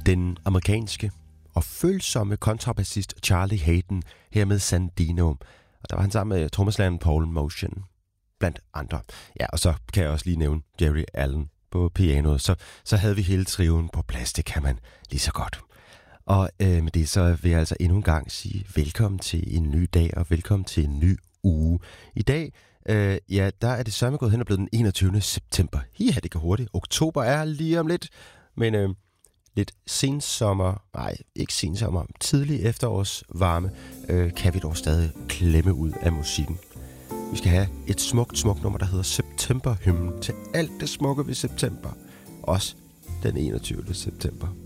Den amerikanske og følsomme kontrabassist Charlie Haden her med Sandino. Og der var han sammen med trommeslageren Paul Motion, blandt andre. Ja, og så kan jeg også lige nævne Jerry Allen på pianoet. Så havde vi hele trioen på plads, det kan man lige så godt. Og med det så vil jeg altså endnu en gang sige velkommen til en ny dag og velkommen til en ny uge. I dag, der er det sørme gået hen og blevet den 21. september. Ja, det går hurtigt. Oktober er lige om lidt, men lidt sensommer, nej, ikke sensommer, tidlig efterårsvarme, kan vi dog stadig klemme ud af musikken. Vi skal have et smukt nummer, der hedder Septemberhymnen til alt det smukke ved september. Også den 21. september.